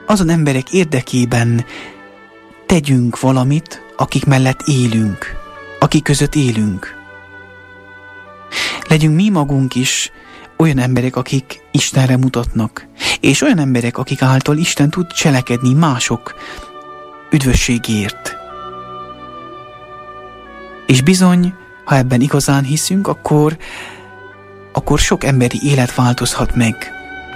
azon emberek érdekében tegyünk valamit, akik mellett élünk, akik között élünk. Legyünk mi magunk is olyan emberek, akik Istenre mutatnak, és olyan emberek, akik által Isten tud cselekedni mások üdvösségért. És bizony, ha ebben igazán hiszünk, akkor sok emberi élet változhat meg.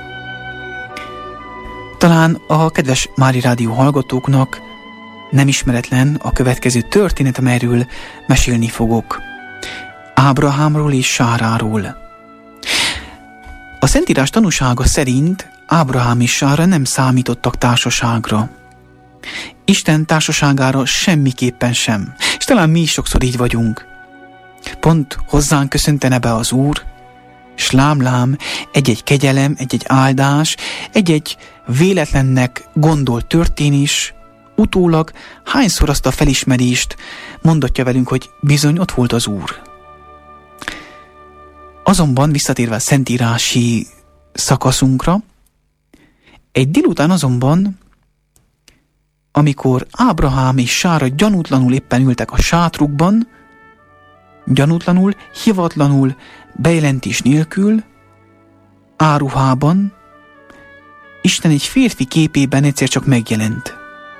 Talán a kedves Mária Rádió hallgatóknak nem ismeretlen a következő történet, amelyről mesélni fogok. Ábrahámról és Sáráról. A Szentírás tanúsága szerint Ábrahám és Sára nem számítottak társaságra. Isten társaságára semmiképpen sem. És talán mi is sokszor így vagyunk. Pont hozzánk köszöntene be az Úr, s lám, egy-egy kegyelem, egy-egy áldás, egy-egy véletlennek gondolt történés, utólag hányszor azt a felismerést mondatja velünk, hogy bizony ott volt az Úr. Azonban visszatérve a szentírási szakaszunkra, egy délután azonban, amikor Ábrahám és Sára gyanútlanul éppen ültek a sátrukban, gyanútlanul, hivatlanul, bejelentés nélkül, áruhában, Isten egy férfi képében egyszer csak megjelent.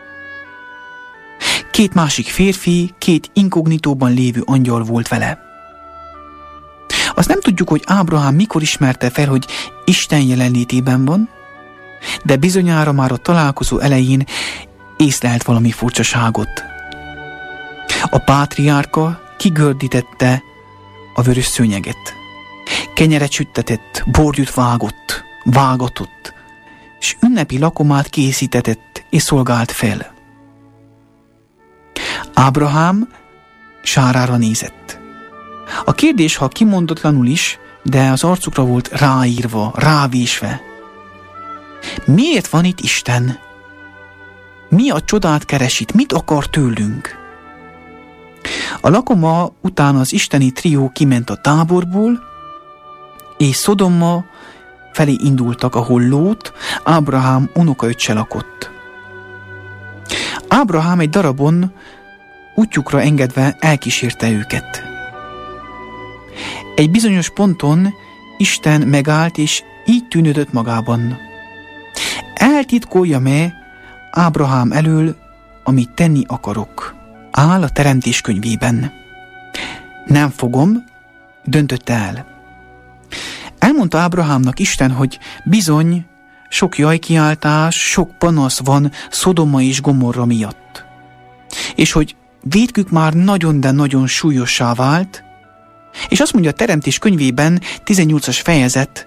Két másik férfi, két inkognitóban lévő angyal volt vele. Azt nem tudjuk, hogy Ábrahám mikor ismerte fel, hogy Isten jelenlétében van, de bizonyára már a találkozó elején észlelt valami furcsaságot. A pátriárka kigördítette a vörös szőnyeget. Kenyeret süttetett, borjút vágatott, és ünnepi lakomát készítetett és szolgált fel. Ábrahám Sárára nézett. A kérdés, ha kimondatlanul is, de az arcukra volt ráírva, rávésve. Miért van itt Isten? Mi a csodát keresít? Mit akar tőlünk? A lakoma után az isteni trió kiment a táborból, és Szodoma felé indultak, ahol Lót, Ábrahám unokaöccse lakott. Ábrahám egy darabon útjukra engedve elkísérte őket. Egy bizonyos ponton Isten megállt, és így tűnődött magában. Eltitkolja-e Ábrahám elől, amit tenni akarok? Áll a Teremtés könyvében. Nem fogom, döntötte el. Elmondta Ábrahámnak Isten, hogy bizony sok jajkiáltás, sok panasz van Szodoma és Gomorra miatt. És hogy vétkük már nagyon, de nagyon súlyossá vált, és azt mondja a Teremtés könyvében 18-as fejezet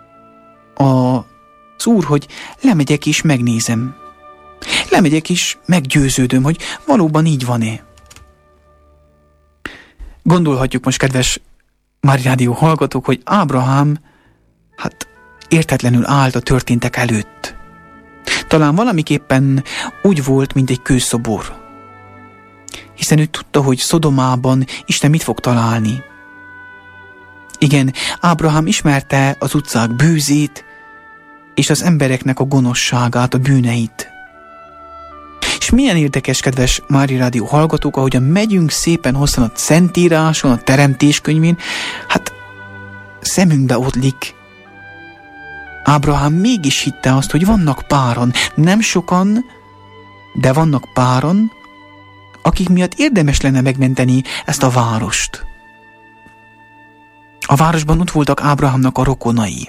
az Úr, hogy lemegyek és megnézem. Lemegyek és meggyőződöm, hogy valóban így van-e. Gondolhatjuk most, kedves Mária Rádió hallgatók, hogy Ábrahám értetlenül állt a történtek előtt. Talán valamiképpen úgy volt, mint egy kőszobor. Hiszen ő tudta, hogy Szodomában Isten mit fog találni. Igen, Ábrahám ismerte az utcák bűzét, és az embereknek a gonoszságát, a bűneit. És milyen érdekes, kedves Mária Rádió hallgatók, ahogyan megyünk szépen hosszan a Szentíráson, a Teremtés könyvén, szemünkbe ottlik. Ábrahám mégis hitte azt, hogy vannak páran, nem sokan, de vannak páran, akik miatt érdemes lenne megmenteni ezt a várost. A városban ott voltak Ábrahámnak a rokonai.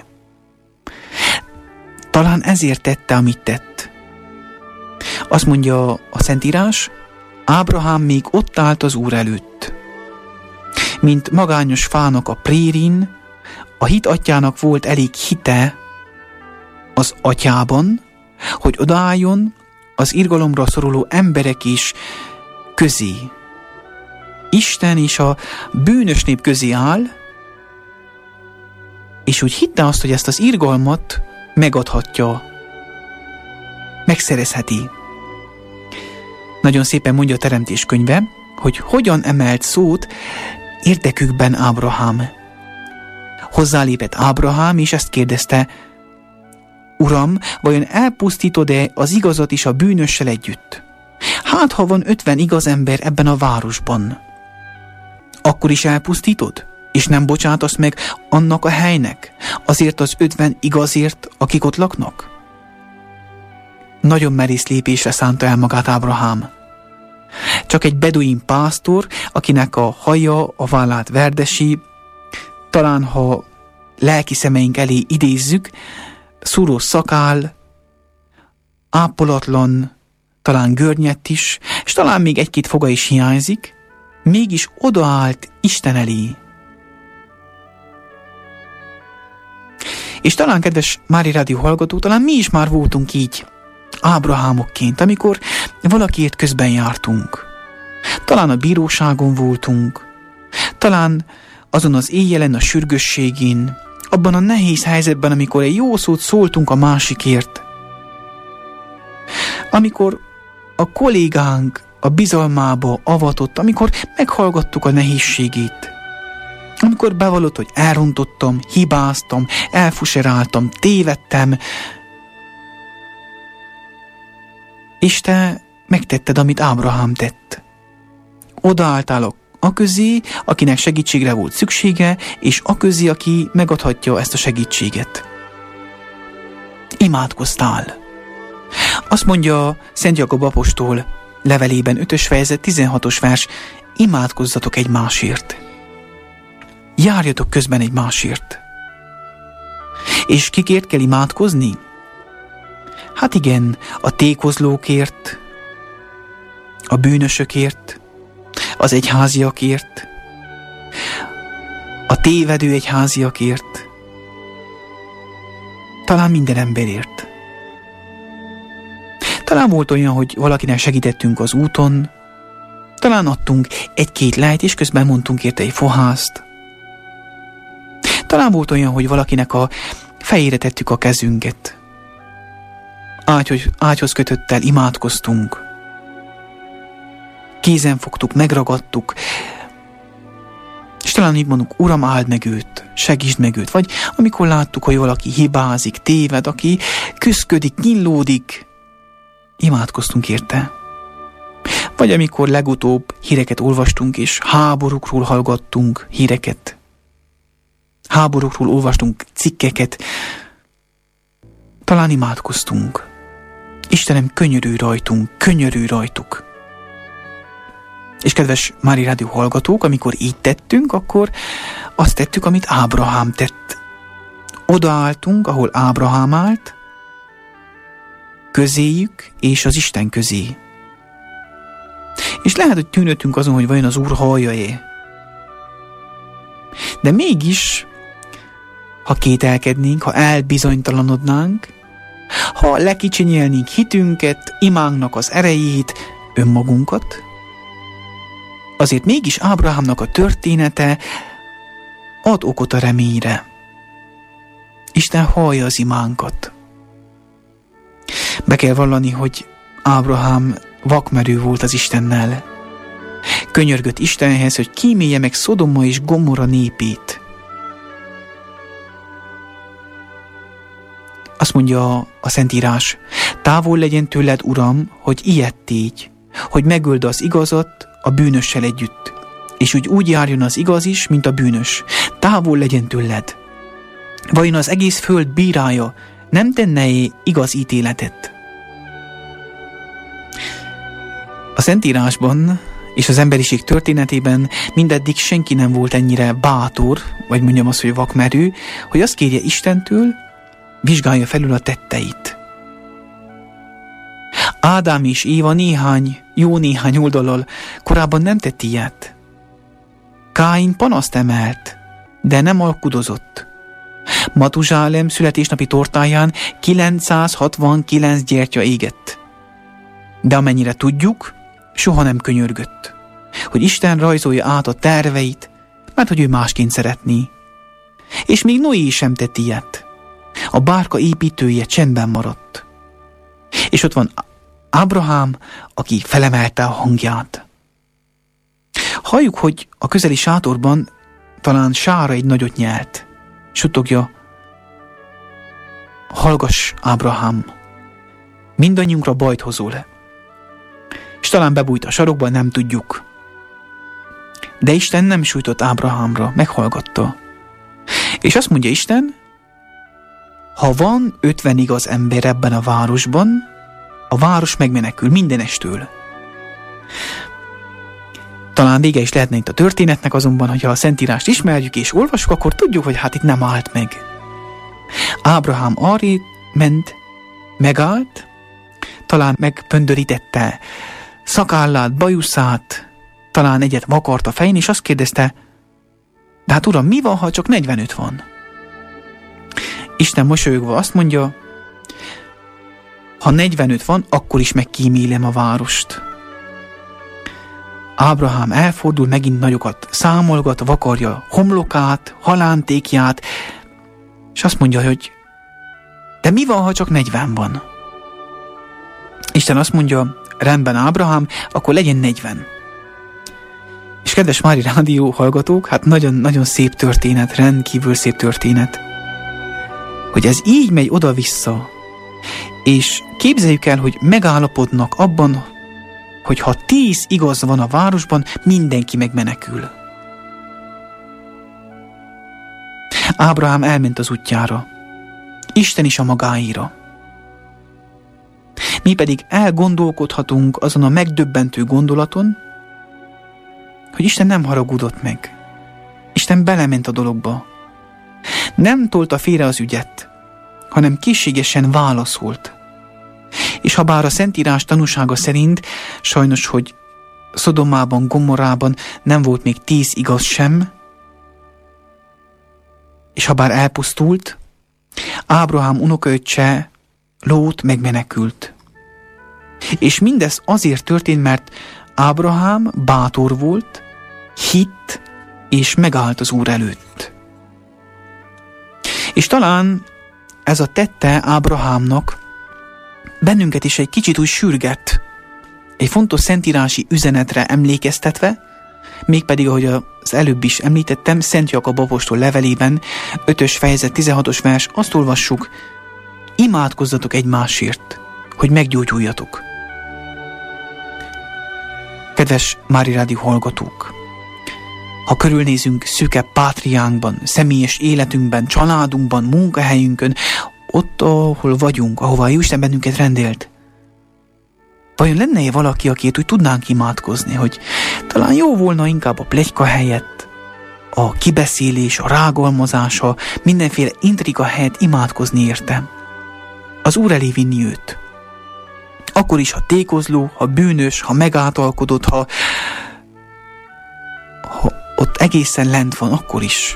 Talán ezért tette, amit tett. Azt mondja a Szentírás, Ábrahám még ott állt az Úr előtt. Mint magányos fának a prérin, a hit atyának volt elég hite az atyában, hogy odaálljon az irgalomra szoruló emberek is közé. Isten és a bűnös nép közé áll, és úgy hitte azt, hogy ezt az irgalmat megadhatja, megszerezheti. Nagyon szépen mondja a Teremtés könyve, hogy hogyan emelt szót érdekükben Ábrahám. Hozzálépett Ábrahám, és ezt kérdezte, Uram, vajon elpusztítod-e az igazat is a bűnössel együtt? Hát, ha van 50 igaz ember ebben a városban, akkor is elpusztítod, és nem bocsátasz meg annak a helynek, azért az 50 igazért, akik ott laknak? Nagyon merész lépésre szánta el magát Ábrahám. Csak egy beduin pásztor, akinek a haja a vállát verdesi, talán ha lelki szemeink elé idézzük, szúrós szakál, ápolatlan, talán görnyedt is, és talán még egy-két foga is hiányzik, mégis odaállt Isten elé. És talán, kedves Mária Rádió hallgató, talán mi is már voltunk így, Ábrahámokként, amikor valakiért közben jártunk. Talán a bíróságon voltunk, talán azon az éjjelen a sürgősségén, abban a nehéz helyzetben, amikor egy jó szót szóltunk a másikért. Amikor a kollégánk a bizalmába avatott, amikor meghallgattuk a nehézségét. Amikor bevallott, hogy elrontottam, hibáztam, elfuseráltam, tévedtem, és te megtetted, amit Ábrahám tett. Odaálltál a közé, akinek segítségre volt szüksége, és a közé, aki megadhatja ezt a segítséget. Imádkoztál. Azt mondja Szent Jakab apostol levelében 5. fejezet 16. vers, imádkozzatok egymásért. Járjatok közben egymásért. És kikért kell imádkozni? Hát igen, a tékozlókért, a bűnösökért, az egyháziakért, a tévedő egyháziakért, talán minden emberért. Talán volt olyan, hogy valakinek segítettünk az úton, talán adtunk egy-két lejt, és közben mondtunk érte egy fohászt. Talán volt olyan, hogy valakinek a fejére tettük a kezünket. Ágyhoz kötöttel imádkoztunk. Kézen fogtuk, megragadtuk, és talán így mondunk, Uram, áld meg őt, segítsd meg őt. Vagy amikor láttuk, hogy valaki hibázik, téved, aki küszködik, nyillódik, imádkoztunk érte. Vagy amikor legutóbb híreket olvastunk, és háborúkról hallgattunk híreket. Háborúkról olvastunk cikkeket, talán imádkoztunk. Istenem, könyörülj rajtuk. És kedves Mária Rádió hallgatók, amikor így tettünk, akkor azt tettük, amit Ábrahám tett. Odaálltunk, ahol Ábrahám állt, közéjük és az Isten közé. És lehet, hogy tűnöttünk azon, hogy vajon az Úr hallja-e. De mégis, ha kételkednénk, ha elbizonytalanodnánk, ha lekicsinyelnénk hitünket, imánknak az erejét, önmagunkat, azért mégis Ábrahámnak a története ad okot a reményre. Isten hallja az imánkat. Be kell vallani, hogy Ábrahám vakmerő volt az Istennel. Könyörgött Istenhez, hogy kímélje meg Szodoma és Gomorra népét. Azt mondja a Szentírás, távol legyen tőled, Uram, hogy ilyet tégy, hogy megöld az igazat a bűnössel együtt, és úgy járjon az igaz is, mint a bűnös. Távol legyen tőled. Vajon az egész föld bírája nem tenne-e igaz ítéletet? A Szentírásban és az emberiség történetében mindeddig senki nem volt ennyire bátor, vagy mondjam azt, hogy vakmerő, hogy azt kérje Istentől, vizsgálja felül a tetteit. Ádám és Éva jó néhány oldallal korábban nem tett ilyet. Káin panaszt emelt, de nem alkudozott. Matuzsálem születésnapi tortáján 969 gyertya égett. De amennyire tudjuk, soha nem könyörgött, hogy Isten rajzolja át a terveit, mert hogy ő másként szeretné. És még Noé sem tett ilyet. A bárka építője csendben maradt. És ott van Ábrahám, aki felemelte a hangját. Halljuk, hogy a közeli sátorban talán Sára egy nagyot nyelt. Suttogja, hallgass, Ábrahám, mindannyiunkra bajt hozol. És talán bebújt a sarokba, nem tudjuk. De Isten nem sújtott Ábrahámra, meghallgatta. És azt mondja Isten, ha van 50 igaz ember ebben a városban, a város megmenekül mindenestől. Talán vége is lehetne itt a történetnek, azonban, hogyha a Szentírást ismerjük és olvasjuk, akkor tudjuk, hogy hát itt nem állt meg. Ábrahám arrébb ment, megállt, talán megpöndörítette szakállát, bajuszát, talán egyet vakart a fején, és azt kérdezte, de hát uram, mi van, ha csak 45 van? Isten mosolyogva azt mondja, ha 45 van, akkor is megkímélem a várost. Ábrahám elfordul, megint nagyokat számolgat, vakarja homlokát, halántékját, és azt mondja, hogy de mi van, ha csak 40 van? Isten azt mondja, rendben Ábrahám, akkor legyen 40. És kedves Mári Rádió hallgatók, hát nagyon-nagyon szép történet, rendkívül szép történet, hogy ez így megy oda-vissza, és képzeljük el, hogy megállapodnak abban, hogy ha 10 igaz van a városban, mindenki megmenekül. Ábrahám elment az útjára, Isten is a magáira. Mi pedig elgondolkodhatunk azon a megdöbbentő gondolaton, hogy Isten nem haragudott meg. Isten belement a dologba. Nem tolta félre az ügyet, hanem készségesen válaszolt. És ha bár a Szentírás tanúsága szerint sajnos, hogy Szodomában, Gomorrában nem volt még 10 igaz sem, és ha bár elpusztult, Ábrahám unokaöccse Lót megmenekült. És mindez azért történt, mert Ábrahám bátor volt, hitt, és megállt az Úr előtt. És talán ez a tette Ábrahámnak bennünket is egy kicsit úgy sürget, egy fontos szentírási üzenetre emlékeztetve, mégpedig, ahogy az előbb is említettem, Szent Jakab apostol levelében, 5. fejezet 16. vers, azt olvassuk, imádkozzatok egymásért, hogy meggyógyuljatok. Kedves Mári Rádió hallgatók, ha körülnézünk szűke pátriánkban, személyes életünkben, családunkban, munkahelyünkön, ott, ahol vagyunk, ahová Isten bennünket rendelt, vajon lenne-e valaki, akit úgy tudnánk imádkozni, hogy talán jó volna inkább a pletyka helyett, a kibeszélés, a rágalmazása, mindenféle intriga helyett imádkozni érte. Az Úr elé vinni őt. Akkor is, ha tékozló, ha bűnös, ha megáltalkodott, ha ott egészen lent van, akkor is.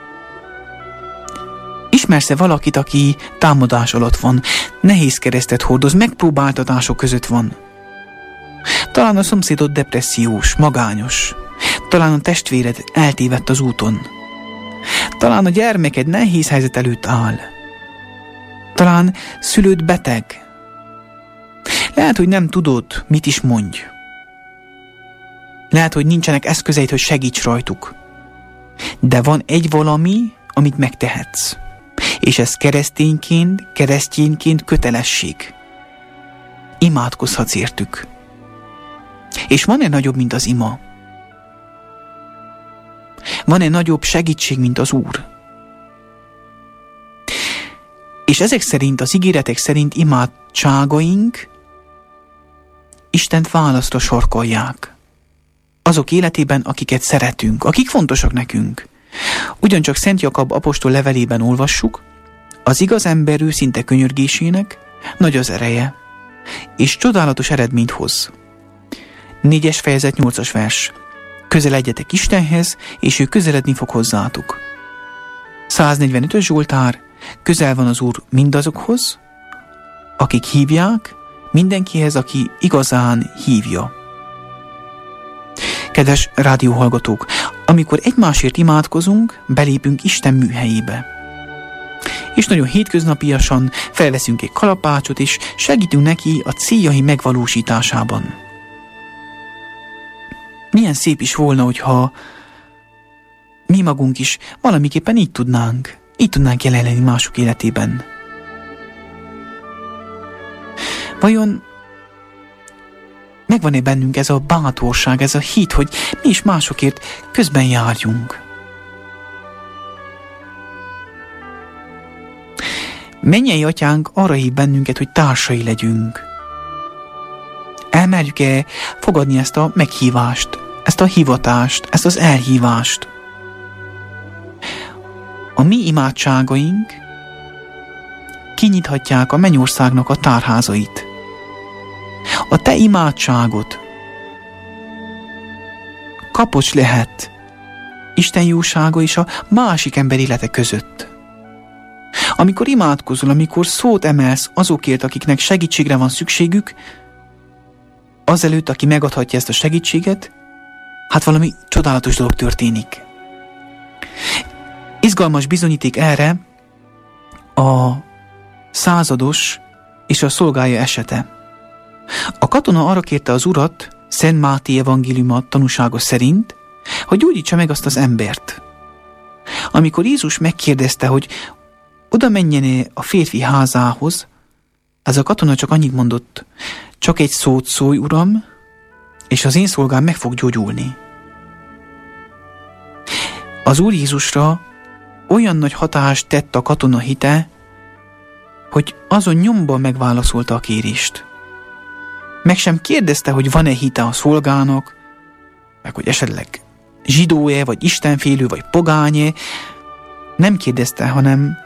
Ismersz-e valakit, aki támadás alatt van, nehéz keresztet hordoz, megpróbáltatások között van? Talán a szomszédod depressziós, magányos. Talán a testvéred eltévedt az úton. Talán a gyermeked nehéz helyzet előtt áll. Talán szülőd beteg. Lehet, hogy nem tudod, mit is mondj. Lehet, hogy nincsenek eszközeid, hogy segíts rajtuk. De van egy valami, amit megtehetsz. És ez keresztényként kötelesség. Imádkozhatsz értük. És van-e nagyobb, mint az ima? Van-e nagyobb segítség, mint az Úr? És ezek szerint, az ígéretek szerint imádságaink Istent válaszra sarkolják. Azok életében, akiket szeretünk, akik fontosak nekünk. Ugyancsak Szent Jakab apostol levelében olvassuk, az igaz ember őszinte könyörgésének nagy az ereje, és csodálatos eredményt hoz. 4. fejezet 8. vers. Közeledjetek Istenhez, és ő közeledni fog hozzátok. 145. Zsoltár. Közel van az Úr mindazokhoz, akik hívják, mindenkihez, aki igazán hívja. Kedves rádióhallgatók, amikor egymásért imádkozunk, belépünk Isten műhelyébe. És nagyon hétköznapiasan felveszünk egy kalapácsot, és segítünk neki a céljai megvalósításában. Milyen szép is volna, hogyha mi magunk is valamiképpen így tudnánk jelen lenni mások életében. Vajon megvan-e bennünk ez a bátorság, ez a hit, hogy mi is másokért közben járjunk? Mennyei Atyánk arra hív bennünket, hogy társai legyünk. Elmerjük-e fogadni ezt a meghívást, ezt a hivatást, ezt az elhívást? A mi imádságaink kinyithatják a mennyországnak a tárházait. A te imádságod kapocs lehet Isten jósága és a másik ember élete között. Amikor imádkozol, amikor szót emelsz azokért, akiknek segítségre van szükségük, azelőtt, aki megadhatja ezt a segítséget, hát valami csodálatos dolog történik. Izgalmas bizonyíték erre a százados és a szolgája esete. A katona arra kérte az urat, Szent Máté evangéliuma tanúsága szerint, hogy gyógyítsa meg azt az embert. Amikor Jézus megkérdezte, hogy oda menjen a férfi házához, ez a katona csak annyit mondott, csak egy szót szólj, uram, és az én szolgám meg fog gyógyulni. Az Úr Jézusra olyan nagy hatást tett a katona hite, hogy azon nyomban megválaszolta a kérést. Meg sem kérdezte, hogy van-e hite a szolgának, meg hogy esetleg zsidó-e, vagy istenfélő, vagy pogány-e. Nem kérdezte, hanem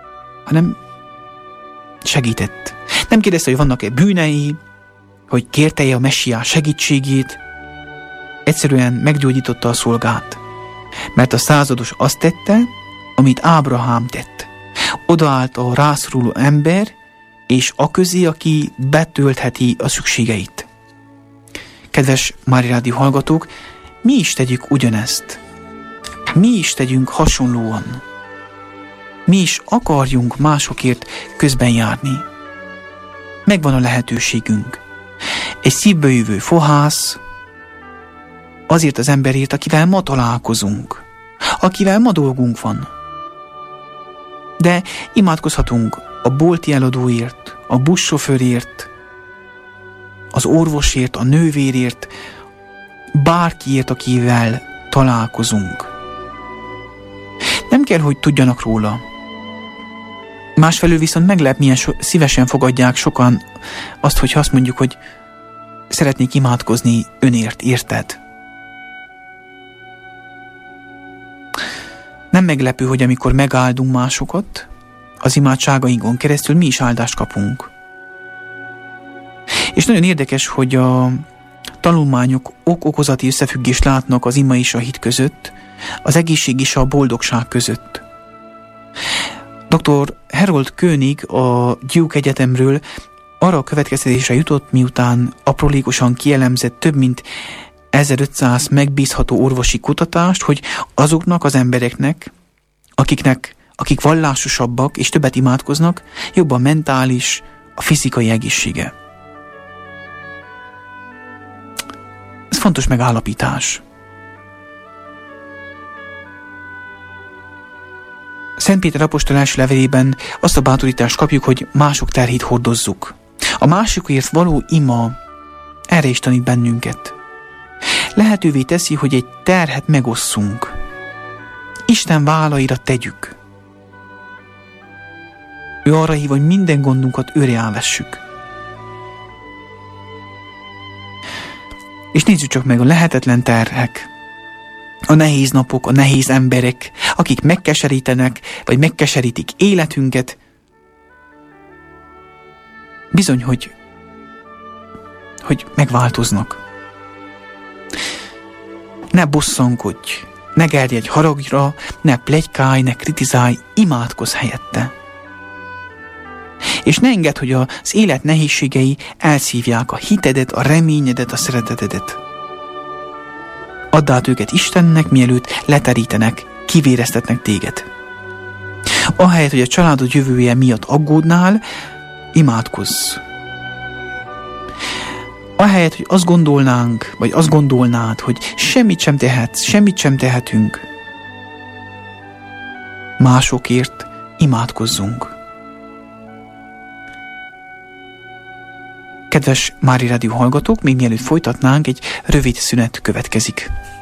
segített. Nem kérdezte, hogy vannak-e bűnei, hogy kérte-e a messiás segítségét. Egyszerűen meggyógyította a szolgát. Mert a százados azt tette, amit Ábrahám tett. Odaállt a rászoruló ember, és aközé, aki betöltheti a szükségeit. Kedves Mária Rádió hallgatók, mi is tegyük ugyanezt. Mi is tegyünk hasonlóan. Mi is akarjunk másokért közben járni. Megvan a lehetőségünk. Egy szívből jövő fohász, azért az emberért, akivel ma találkozunk, akivel ma dolgunk van. De imádkozhatunk a bolti eladóért, a buszsofőrért, az orvosért, a nővérért, bárkiért, akivel találkozunk. Nem kell, hogy tudjanak róla. Másfelől viszont meglep, milyen szívesen fogadják sokan azt, hogyha azt mondjuk, hogy szeretnék imádkozni önért, érted? Nem meglepő, hogy amikor megáldunk másokat, az imádságainkon keresztül mi is áldást kapunk. És nagyon érdekes, hogy a tanulmányok ok-okozati összefüggést látnak az ima és a hit között, az egészség és a boldogság között. Dr. Harold König a Duke Egyetemről arra a következtetésre jutott, miután aprólékosan kielemzett több mint 1500 megbízható orvosi kutatást, hogy azoknak az embereknek, akik vallásosabbak és többet imádkoznak, jobb a mentális, a fizikai egészsége. Ez fontos megállapítás. Szent Péter apostol első levelében azt a bátorítást kapjuk, hogy mások terhét hordozzuk. A másikért való ima erre is tanít bennünket. Lehetővé teszi, hogy egy terhet megosszunk. Isten vállaira tegyük. Ő arra hív, hogy minden gondunkat őre állessük. És nézzük csak meg a lehetetlen terhek, a nehéz napok, a nehéz emberek, akik megkeserítenek, vagy megkeserítik életünket. Bizony, hogy megváltoznak. Ne bosszankodj, ne gerjedj haragra, ne pletykálj, ne kritizálj, imádkozz helyette. És ne engedd, hogy az élet nehézségei elszívják a hitedet, a reményedet, a szeretetedet. Add át őket Istennek, mielőtt leterítenek, kivéreztetnek téged. Ahelyett, hogy a családod jövője miatt aggódnál, imádkozz. Ahelyett, hogy azt gondolnánk, vagy azt gondolnád, hogy semmit sem tehetsz, semmit sem tehetünk, másokért imádkozzunk. Kedves Mária Rádió hallgatók, még mielőtt folytatnánk, egy rövid szünet következik.